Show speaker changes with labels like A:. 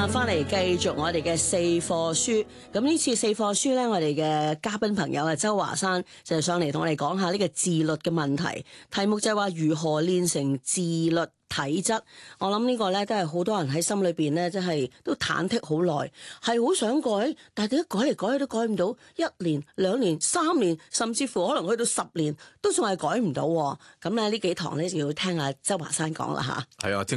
A: 翻嚟繼續我哋嘅四課書。咁呢次四課書咧，我哋嘅嘉賓朋友啊，周華山就上嚟同我哋講下呢個自律嘅問題。題目就係話如何練成自律體質。我諗呢個咧都係好多人喺心裏邊咧，真係都忐忑好耐，係好想改，但係點解改嚟改去都改唔到？1年、2年、3年，甚至乎可能去到10年，都仲係改唔到。咁咧呢幾堂咧就要聽阿周華山講啦吓。
B: 係啊。